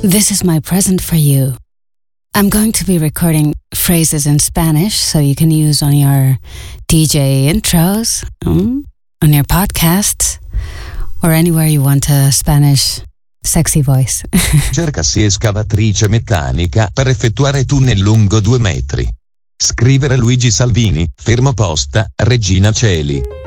This is my present for you. I'm going to be recording phrases in Spanish so you can use on your DJ intros, on your podcasts, or anywhere you want a Spanish sexy voice. Cercasi escavatrice meccanica per effettuare tunnel lungo 2 metri. Scrivere Luigi Salvini, fermo posta, Regina Coeli.